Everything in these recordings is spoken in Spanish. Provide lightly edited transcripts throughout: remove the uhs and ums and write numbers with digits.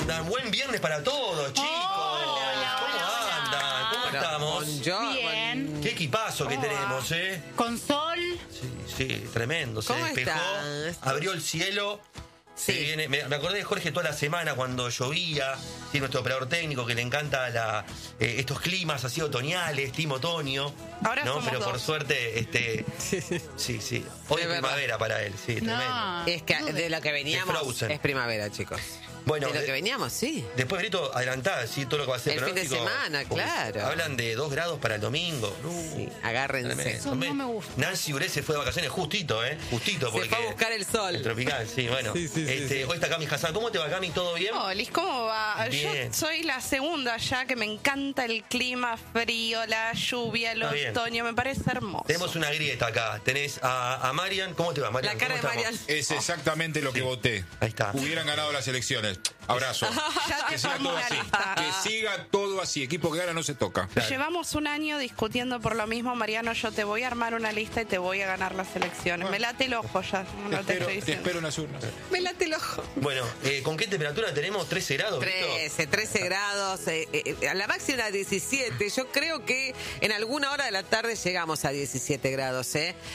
andan? Buen viernes para todos, chicos. Hola, ¿Cómo andan? ¿Cómo estamos? Bien. Qué equipazo que tenemos, ¿eh? Con sol. Sí, tremendo. Se ¿Cómo despejó, estás? abrió el cielo. Sí. Se viene, me acordé de Jorge toda la semana cuando llovía. Sí, nuestro operador técnico que le encanta estos climas así otoñales, clima otoño. Ahora ¿no? somos Pero por dos. suerte, sí. Hoy es verdad. primavera para él, sí, tremendo. No. Es que de lo que veníamos Es Frozen. es primavera, chicos. Bueno, de lo que veníamos, sí. Después, Brito, adelantada, sí, todo lo que va a ser El fin de pronóstico, semana, porque claro. Hablan de 2 grados para el domingo. Sí, agárrense. Tremendo. Eso no me gusta. Nancy Uré se fue de vacaciones justito, Justito, Se porque fue a buscar el sol. el tropical, sí, bueno. Sí, sí, sí. Hoy está Cami Hassan. ¿Cómo te va, Cami? ¿Todo bien? Liz, ¿cómo va? Bien. Yo soy la segunda ya que me encanta el clima frío, la lluvia, el Está bien. otoño, me parece hermoso. Tenemos una grieta acá. Tenés a Marian. ¿Cómo te va, Marian? La cara de ¿Cómo estamos? Marian. Es exactamente lo que voté. Ahí está. Hubieran ganado las elecciones. Abrazo. Ya Que te siga formó todo la así. lista. Que siga todo así. Equipo que gana no se toca. Claro. Llevamos un año discutiendo por lo mismo, Mariano. Yo te voy a armar una lista y te voy a ganar las elecciones. Me late el ojo ya, no te estoy Te diciendo. espero en las urnas. Me late el ojo. Bueno, ¿con qué temperatura tenemos? 13 grados, Brito? 13 grados, a la máxima 17. Yo creo que en alguna hora de la tarde llegamos a 17 grados.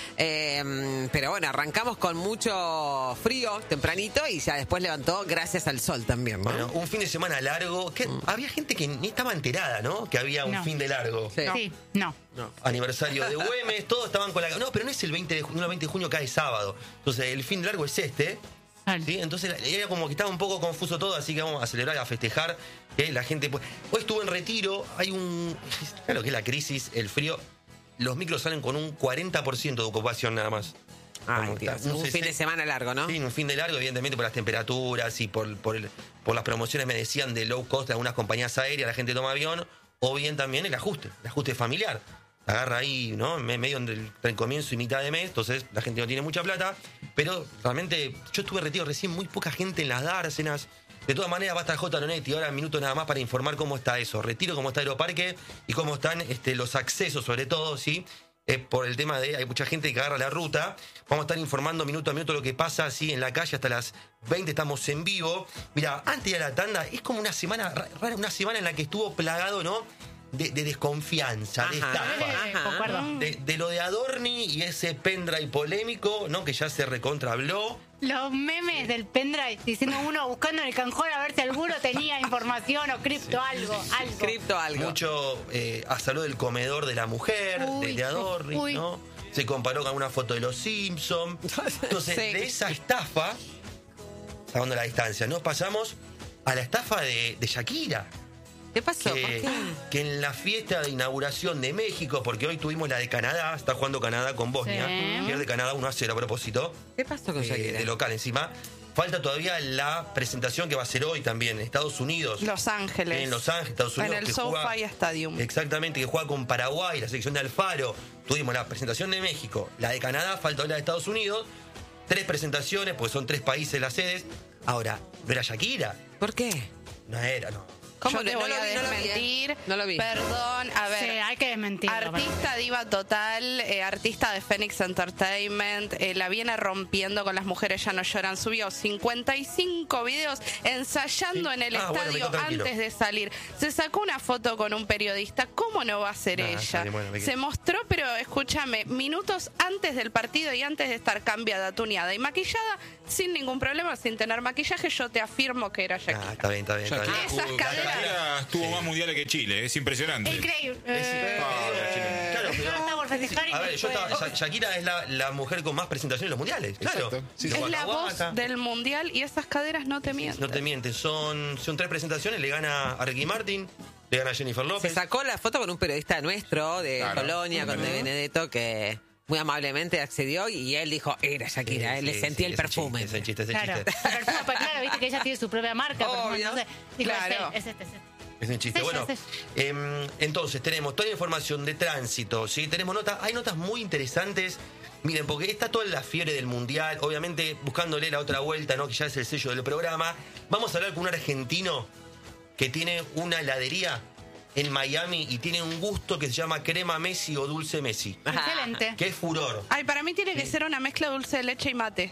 Pero bueno, arrancamos con mucho frío tempranito y ya después levantó gracias al sol también, ¿no? Bueno, un fin de semana largo. Había gente que ni estaba enterada, ¿no? Que había un No. fin de largo. Sí. Sí, no. Aniversario de Güemes, todos estaban con la... No, pero no es el 20 de junio, no, el 20 de junio cae sábado. Entonces, el fin de largo es este. Dale. ¿Sí? Entonces, era como que estaba un poco confuso todo, así que vamos a celebrar y a festejar que la gente... Hoy estuvo en retiro, hay un... Claro que es la crisis, el frío. Los micros salen con un 40% de ocupación nada más. Ay, Como Dios, está, un fin de semana largo, ¿no? Sí, un fin de largo, evidentemente por las temperaturas y por las promociones, me decían, de low cost de algunas compañías aéreas, la gente toma avión, o bien también el ajuste familiar. Agarra ahí, ¿no? Medio entre el comienzo y mitad de mes, entonces la gente no tiene mucha plata, pero realmente yo estuve retiro recién, muy poca gente en las dársenas. De todas maneras va a estar J. Lonetti ahora en minutos nada más para informar cómo está eso, retiro, cómo está Aeroparque y cómo están los accesos, sobre todo, ¿sí? Por el tema de hay mucha gente que agarra la ruta. Vamos a estar informando minuto a minuto lo que pasa así en la calle hasta las 20 estamos en vivo. Mira, antes de la tanda es como una semana rara, una semana en la que estuvo plagado, ¿no? De desconfianza, de Ajá. estafa. Concuerdo. De lo de Adorni y ese pendrive polémico, ¿no? Que ya se recontra habló. Los memes del pendrive diciendo uno buscando en el canjón a ver si alguno tenía información o cripto, algo. Cripto algo. Mucho habló del comedor de la mujer, Uy, de Adorni, uy. ¿no? Se comparó con una foto de los Simpsons. Entonces, Sí. de esa estafa, salvando la distancia, nos pasamos a la estafa de Shakira. ¿Qué pasó? ¿Por Que, qué? que en la fiesta de inauguración de México, porque hoy tuvimos la de Canadá, está jugando Canadá con Bosnia, Sí. pierde Canadá 1-0 a propósito, ¿Qué pasó con Shakira? de local encima. Falta todavía la presentación que va a ser hoy también en Estados Unidos. Los Ángeles. En Los Ángeles, Estados Unidos. En el que SoFi juega- Stadium. Exactamente, que juega con Paraguay, la selección de Alfaro. Tuvimos la presentación de México, la de Canadá, falta hoy la de Estados Unidos. 3 presentaciones, porque son 3 países las sedes. Ahora, ¿no era Shakira? ¿Por qué? No era, no. ¿Cómo Yo te no voy lo a vi, no lo vi, desmentir. No lo vi. Perdón, a ver. Sí, hay que desmentirlo. Artista diva total, artista de Phoenix Entertainment, la viene rompiendo con Las Mujeres Ya No Lloran. Subió 55 videos ensayando Sí. en el Bueno, me estadio quedo tranquilo. antes de salir. Se sacó una foto con un periodista. ¿Cómo no va a ser Ah, ella? está bien, bueno, me quedo. Se mostró, pero escúchame, minutos antes del partido y antes de estar cambiada, tuneada y maquillada, sin ningún problema, sin tener maquillaje. Yo te afirmo que era Shakira. Ah, está bien, está bien. Está bien. Shakira Esas caderas. tuvo más mundiales que Chile. Es impresionante. Increíble. Claro, pero- Está por festejar y A ver, después- Shakira es la mujer con más presentaciones en los mundiales. Claro. Exacto, sí, De sí. Es la Waka voz Waka. del mundial y esas caderas no te mienten. No te mientes, son 3 presentaciones. Le gana a Ricky Martin, le gana a Jennifer Se López. sacó la foto con un periodista nuestro de Claro. Colonia, con De Benedetto, que muy amablemente accedió y él dijo, era Shakira, él le sentía el ese perfume. chiste, ese chiste, ese Claro. chiste. El perfume, pues, claro, viste que ella tiene su propia marca. perfume, Obvio. entonces, digo, Claro. es este. Es un chiste. Sí, Bueno, sí, entonces tenemos toda la información de tránsito, ¿sí? Tenemos notas, hay notas muy interesantes. Miren, porque está toda la fiebre del mundial, obviamente buscándole la otra vuelta, ¿no? Que ya es el sello del programa. Vamos a hablar con un argentino que tiene una heladería en Miami y tiene un gusto que se llama crema Messi o dulce Messi. Excelente. Que es furor. Ay, para mí tiene que ser una mezcla de dulce de leche y mate.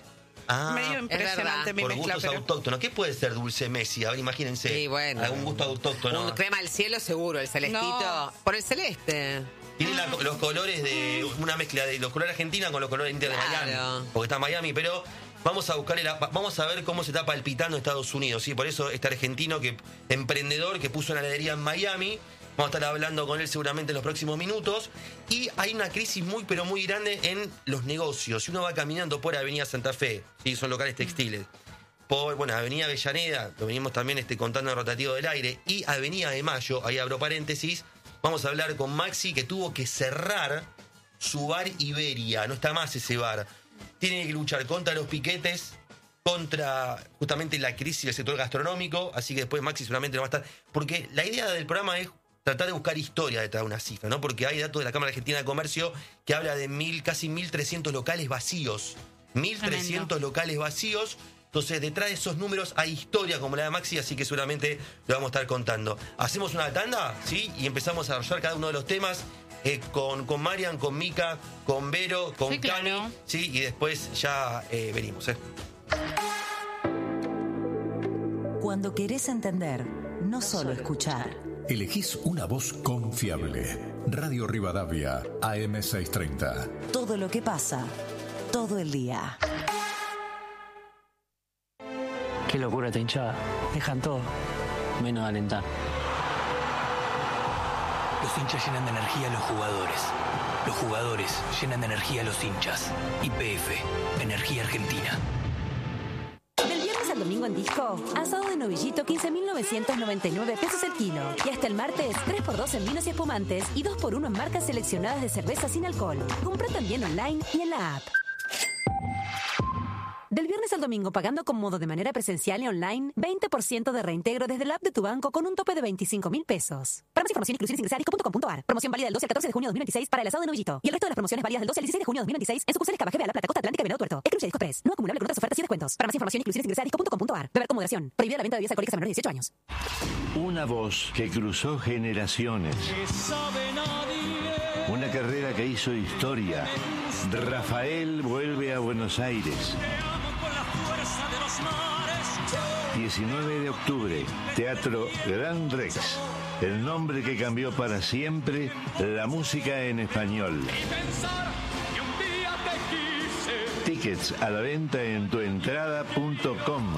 Medio impresionante mi por mezcla. gustos autóctonos. ¿Qué puede ser dulce Messi? A ver, imagínense. Sí, bueno. Algún gusto autóctono. Un crema del cielo seguro, el celestito. No. Por el celeste. Tiene los colores de una mezcla de los colores argentina con los colores Inter de Claro. Miami. Porque está en Miami, pero vamos a ver cómo se está palpitando Estados Unidos. ¿Sí? Por eso este argentino emprendedor que puso una heladería en Miami. Vamos a estar hablando con él seguramente en los próximos minutos. Y hay una crisis muy, pero muy grande en los negocios. Si uno va caminando por Avenida Santa Fe, ¿sí? Son locales textiles. Por, Avenida Avellaneda, lo venimos también contando en el rotativo del aire. Y Avenida de Mayo, ahí abro paréntesis. Vamos a hablar con Maxi, que tuvo que cerrar su bar Iberia. No está más ese bar. Tiene que luchar contra los piquetes, contra justamente la crisis del sector gastronómico. Así que después Maxi seguramente no va a estar. Porque la idea del programa es tratar de buscar historia detrás de una cifra, ¿no? Porque hay datos de la Cámara Argentina de Comercio que habla de casi 1.300 locales vacíos. 1.300 locales vacíos. Entonces, detrás de esos números hay historia como la de Maxi, así que seguramente lo vamos a estar contando. Hacemos una tanda, ¿sí? Y empezamos a desarrollar cada uno de los temas con Marian, con Mica, con Vero, con Sí, Cami, claro. ¿sí? Y después ya venimos, Cuando querés entender, no solo escuchar. Elegís una voz confiable. Radio Rivadavia, AM630. Todo lo que pasa, todo el día. Qué locura esta hinchada. Dejan todo, menos alentar. Los hinchas llenan de energía a los jugadores. Los jugadores llenan de energía a los hinchas. YPF, Energía Argentina. Del viernes al domingo en Disco, asado de novillito 15.999 pesos el kilo. Y hasta el martes, 3x2 en vinos y espumantes y 2x1 en marcas seleccionadas de cerveza sin alcohol. Compra también online y en la app. Del viernes al domingo, pagando con modo de manera presencial y online, 20% de reintegro desde la app de tu banco con un tope de 25.000 pesos. Para más información, inclusiones ingresa a disco.com.ar. Promoción válida del 12 al 14 de junio de 2026 para el asado de novillito. Y el resto de las promociones válidas del 12 al 16 de junio de 2026 en sucursales Cava, La Plata, Costa Atlántica y Venado Tuerto. Excluye Disco Express. No acumulable con otras ofertas y descuentos. Para más información, inclusiones ingresa a disco.com.ar. Beber con moderación. Prohibida la venta de bebidas alcohólicas a menores de 18 años. Una voz que cruzó generaciones. Una carrera que hizo historia. Rafael vuelve a Buenos Aires. 19 de octubre, Teatro Gran Rex. El nombre que cambió para siempre la música en español. Tickets a la venta en tuentrada.com.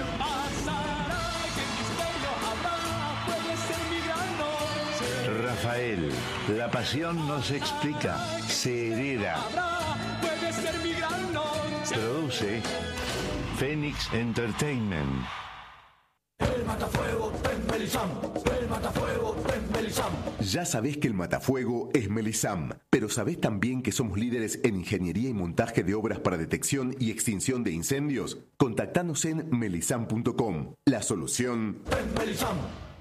Rafael, la pasión no se explica, se hereda. Produce Phoenix Entertainment. El matafuego es Melisam. El matafuego es Melisam. Ya sabés que el matafuego es Melisam, pero ¿sabés también que somos líderes en ingeniería y montaje de obras para detección y extinción de incendios? Contactanos en melisam.com. La solución es Melisam.